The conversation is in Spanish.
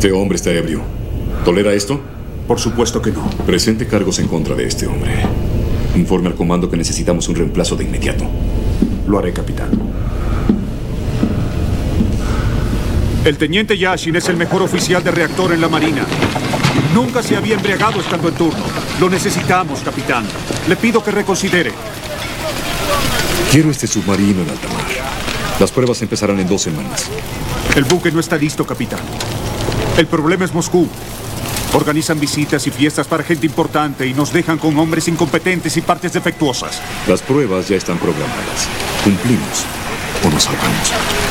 Este hombre está ebrio. ¿Tolera esto? Por supuesto que no. Presente cargos en contra de este hombre. Informe al comando que necesitamos un reemplazo de inmediato. Lo haré, capitán. El teniente Yashin es el mejor oficial de reactor en la Marina. Nunca se había embriagado estando en turno. Lo necesitamos, capitán. Le pido que reconsidere. Quiero este submarino en alta mar. Las pruebas empezarán en 2 semanas. El buque no está listo, capitán. El problema es Moscú. Organizan visitas y fiestas para gente importante y nos dejan con hombres incompetentes y partes defectuosas. Las pruebas ya están programadas. ¿Cumplimos o nos salvamos?